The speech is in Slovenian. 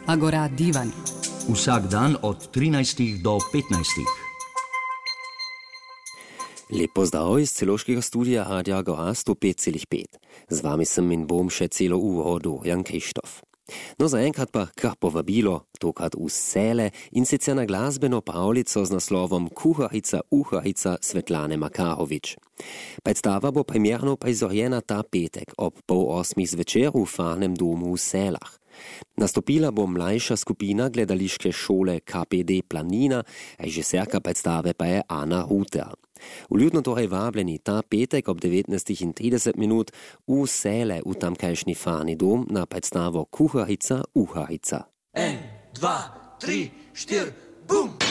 Agora Divan. Vsak dan od 13 do 15. Lep pozdrav iz celoškega studija Radia Agora 105,5. Z vami sem in bom še celo uro Dorian Krištof. No zaenkrat pa kar povabilo, tokrat v Sele in sicer na glasbeno pravljico z naslovom Kuharica Svetlane Makarovič. Predstava bo premierno prizorjena ta petek ob 7:30 zvečer v Farnem domu v Selah. Nastopila bo mlajša skupina gledališke šole KPD Planina, režiserka predstave pa je Ana Ruter. Vljudno torej vabljeni ta petek ob 19:30 v Sele v tamkajšnji Farni dom na predstavo Kuharica. 1, 2, 3, 4, bum!